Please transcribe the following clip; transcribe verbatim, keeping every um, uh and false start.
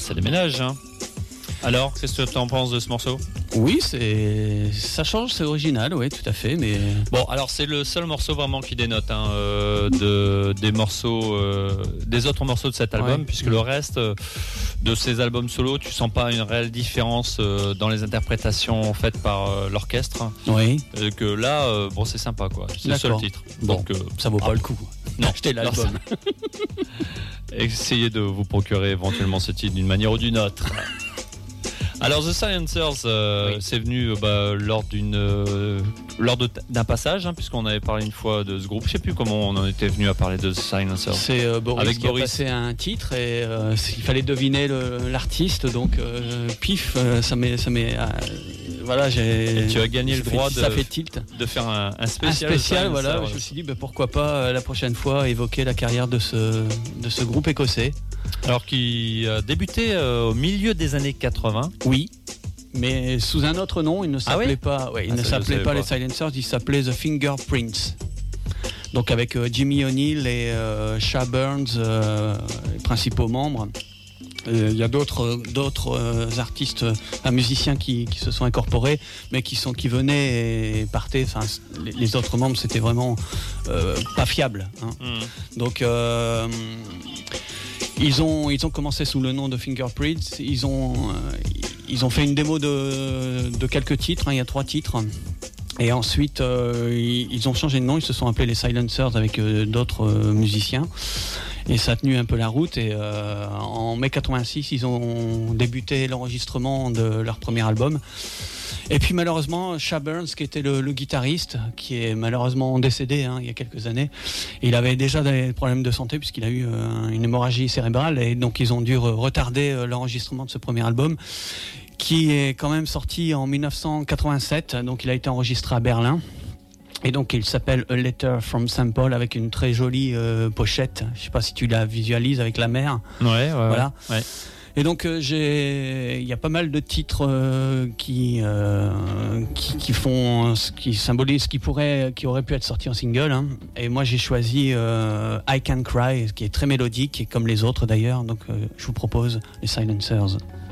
ça déménage. Hein. Alors, qu'est-ce que tu en penses de ce morceau ? Oui, c'est ça change, c'est original, oui, tout à fait. Mais bon, alors c'est le seul morceau vraiment qui dénote hein, euh, de des morceaux, euh, des autres morceaux de cet album, ouais. puisque le reste euh, de ces albums solo, tu sens pas une réelle différence euh, dans les interprétations faites par euh, l'orchestre. Oui. Euh, que là, euh, bon, c'est sympa, quoi. C'est D'accord. le seul titre. Bon, donc, euh, ça vaut ah, pas le coup. Non, achetez l'album. Essayez de vous procurer éventuellement ce titre d'une manière ou d'une autre. Alors The Silencers, euh, oui. c'est venu bah, lors d'une euh, lors de, d'un passage, hein, puisqu'on avait parlé une fois de ce groupe. Je sais plus comment on en était venu à parler de The Silencers. C'est euh, Boris Avec qui Boris. a passé un titre et euh, il fallait deviner le, l'artiste, donc euh, pif, euh, ça m'est ça m'est euh, voilà, j'ai. Et tu as gagné le droit fait, de ça fait tilt. de faire un, un spécial. Un spécial, voilà. Je me suis dit bah, pourquoi pas la prochaine fois évoquer la carrière de ce de ce groupe écossais. Alors qui a débuté euh, au milieu des années quatre-vingts. Oui, mais sous un autre nom, il ne s'appelait ah oui pas, ouais, il ah, ne s'appelait pas, pas les Silencers, il s'appelait The Fingerprints. Donc avec euh, Jimmy O'Neill et euh, Shah Burns, euh, les principaux membres. Il y a d'autres d'autres euh, artistes, euh, musiciens qui, qui se sont incorporés, mais qui sont qui venaient et partaient. Enfin, les, les autres membres, c'était vraiment euh, pas fiable. Hein. Mm. Donc euh, ils ont ils ont commencé sous le nom de Fingerprints. Ils ont euh, ils ont fait une démo de de quelques titres. Hein, il y a trois titres. Et ensuite, euh, ils, ils ont changé de nom. Ils se sont appelés les Silencers avec euh, d'autres euh, musiciens. Et ça a tenu un peu la route. Et euh, en mai quatre-vingt-six, ils ont débuté l'enregistrement de leur premier album. Et puis malheureusement, Shah Burns, qui était le, le guitariste, qui est malheureusement décédé hein, il y a quelques années, il avait déjà des problèmes de santé puisqu'il a eu euh, une hémorragie cérébrale. Et donc ils ont dû retarder euh, l'enregistrement de ce premier album, qui est quand même sorti en dix-neuf cent quatre-vingt-sept. Donc il a été enregistré à Berlin. Et donc il s'appelle A Letter from Saint Paul avec une très jolie euh, pochette. Je sais pas si tu la visualises avec la mer. Ouais, ouais. Voilà. Ouais. Et donc euh, j'ai, il y a pas mal de titres euh, qui, euh, qui qui font, qui symbolisent, qui pourrait, qui aurait pu être sorti en single. Hein. Et moi j'ai choisi euh, I Can Cry, qui est très mélodique et comme les autres d'ailleurs. Donc euh, je vous propose les Silencers.